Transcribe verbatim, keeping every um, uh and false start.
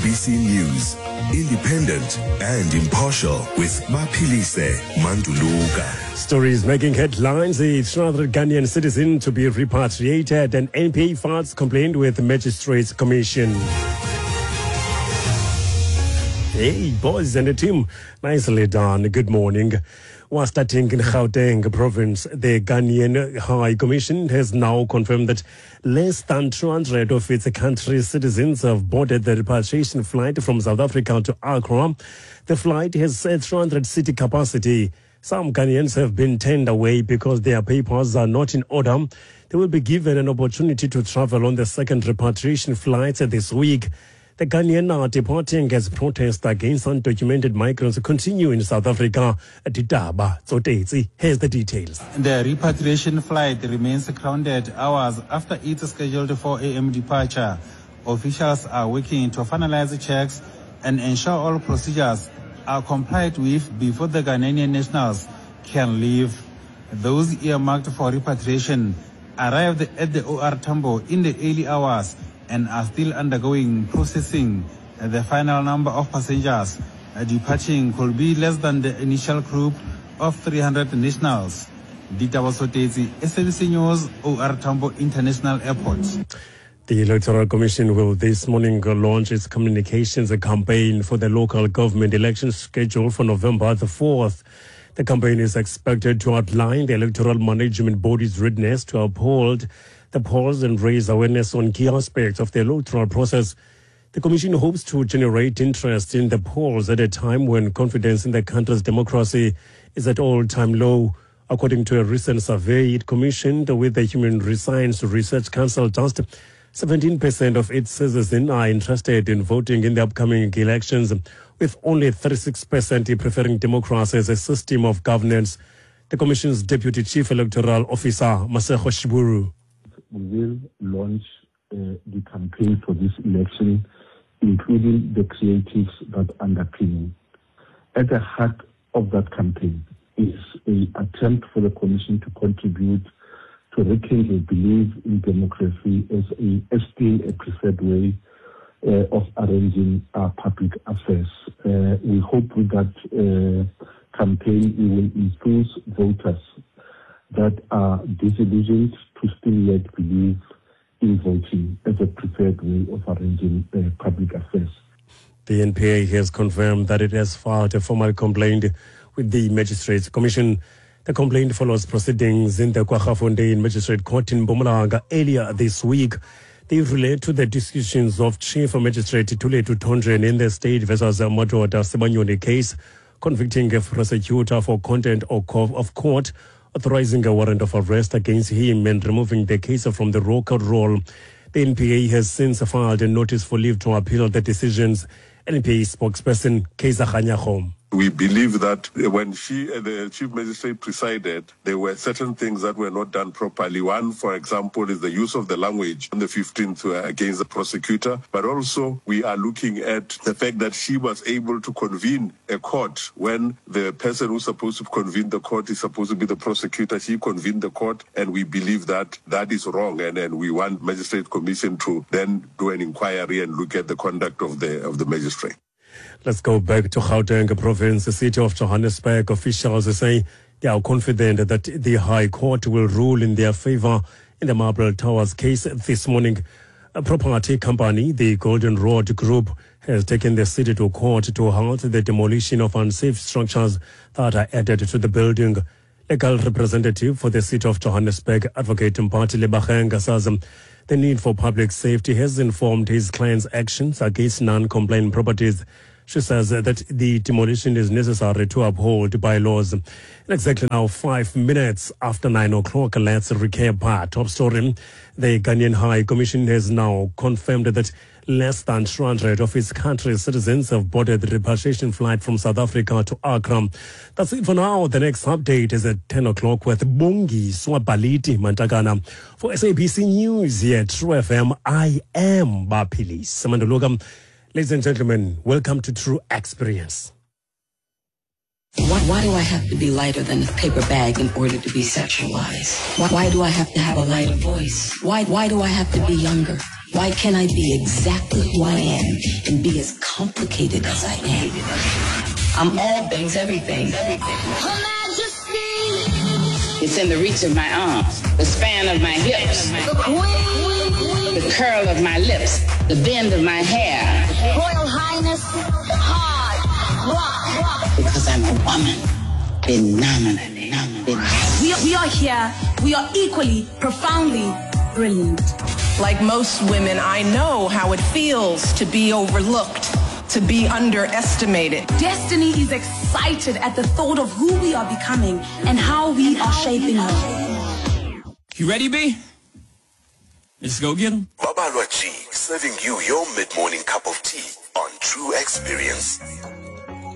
B C News, independent and impartial with Maphilise Manduluka. Stories making headlines. A three hundred Ghanaian citizen to be repatriated, and N P A files complained with the Magistrates Commission. Hey, boys and the team, nicely done. Good morning. While starting in Gauteng province, the Ghanaian High Commission has now confirmed that less than two hundred of its country's citizens have boarded the repatriation flight from South Africa to Accra. The flight has a two hundred seat capacity. Some Ghanaians have been turned away because their papers are not in order. They will be given an opportunity to travel on the second repatriation flight this week. The Ghanaian are departing as protests against undocumented migrants continue in South Africa. Ditaba Zotezi, here's the details. The repatriation flight remains grounded hours after its scheduled four a m departure. Officials are working to finalize checks and ensure all procedures are complied with before the Ghanaian nationals can leave. Those earmarked for repatriation arrived at the O R Tambo in the early hours and are still undergoing processing. The final number of passengers departing could be less than the initial group of three hundred nationals. Dita Wasotezi, S A B C News, O R Tambo International Airport. The Electoral Commission will this morning launch its communications campaign for the local government election scheduled for November the fourth. The campaign is expected to outline the electoral management body's readiness to uphold the polls and raise awareness on key aspects of the electoral process. The Commission hopes to generate interest in the polls at a time when confidence in the country's democracy is at all-time low. According to a recent survey it commissioned with the Human Science Research Council, just seventeen percent of its citizens are interested in voting in the upcoming elections, with only thirty-six percent preferring democracy as a system of governance. The Commission's Deputy Chief Electoral Officer, Masego Shiburu. We will launch uh, the campaign for this election, including the creatives that underpinning. At the heart of that campaign is an attempt for the Commission to contribute to rekindle belief in democracy as a as still a preferred way uh, of arranging our public affairs. Uh, we hope with that uh, campaign we will enthuse voters that are disillusioned to still yet believe in voting as a preferred way of arranging uh, public affairs. The N P A has confirmed that it has filed a formal complaint with the Magistrates Commission. The complaint follows proceedings in the Kwaggafontein Magistrate Court in Mpumalanga earlier this week. They relate to the decisions of Chief Magistrate Thuletu Thondren in the State versus Madoda Sibanyoni case, convicting a prosecutor for contempt of court, authorizing a warrant of arrest against him and removing the case from the record roll. The N P A has since filed a notice for leave to appeal the decisions. N P A spokesperson Kaiser Khanyahom. We believe that when she, uh, the chief magistrate presided, there were certain things that were not done properly. One, for example, is the use of the language on the fifteenth uh, against the prosecutor. But also, we are looking at the fact that she was able to convene a court when the person who's supposed to convene the court is supposed to be the prosecutor. She convened the court, and we believe that that is wrong. And, and we want Magistrate Commission to then do an inquiry and look at the conduct of the of the magistrate. Let's go back to Gauteng province. The city of Johannesburg officials say they are confident that the High Court will rule in their favor in the Marble Towers case this morning. A property company, the Golden Road Group, has taken the city to court to halt the demolition of unsafe structures that are added to the building. Legal representative for the city of Johannesburg, Advocate Mpati Lebacheng, says the need for public safety has informed his client's actions against non-compliant properties. She says that the demolition is necessary to uphold bylaws. Exactly now, five minutes after nine o'clock, let's recap our top story. The Ghanaian High Commission has now confirmed that less than two hundred of its country's citizens have boarded the repatriation flight from South Africa to Accra. That's it for now. The next update is at ten o'clock with Bongi Swabaliti Mantakana. For S A B C News here at True F M, I am Maphilise Manduluka. Ladies and gentlemen, welcome to True Experience. Why, why do I have to be lighter than a paper bag in order to be sexualized? Why, why do I have to have a lighter voice? Why, why do I have to be younger? Why can't I be exactly who I am and be as sophisticated as I am. I'm all things, everything. Her Majesty, It's in the reach of my arms, the span of my hips, the Queen, the curl of my lips, the bend of my hair. Royal Highness, hard rock, rock. Because I'm a woman. Phenomenally. We are, we are here. We are equally, profoundly brilliant. Like most women, I know how it feels to be overlooked, to be underestimated. Destiny is excited at the thought of who we are becoming and how we are shaping her. You ready, B? Let's go get him. Babalwa G, serving you your mid-morning cup of tea on True Experience.